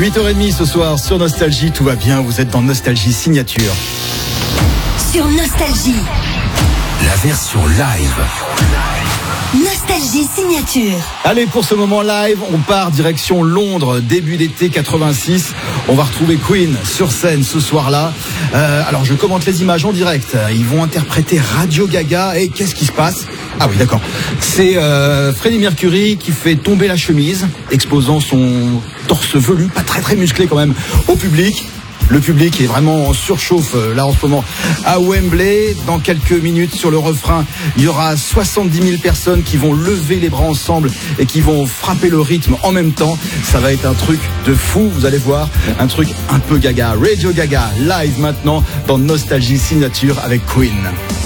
8h30 ce soir sur Nostalgie, tout va bien, vous êtes dans Nostalgie Signature. Sur Nostalgie, la version live. Nostalgie Signature. Allez, pour ce moment live, on part direction Londres, début d'été 86. On va retrouver Queen sur scène ce soir-là. Alors, je commente les images en direct. Ils vont interpréter Radio Gaga. Et qu'est-ce qui se passe ? Ah oui, d'accord. C'est Freddie Mercury qui fait tomber la chemise, exposant son torse velu, pas très musclé quand même, au public. Le public est vraiment en surchauffe là en ce moment à Wembley. Dans quelques minutes sur le refrain, il y aura 70 000 personnes qui vont lever les bras ensemble et qui vont frapper le rythme en même temps. Ça va être un truc de fou, vous allez voir, un truc un peu gaga. Radio Gaga, live maintenant dans Nostalgie Signature avec Queen.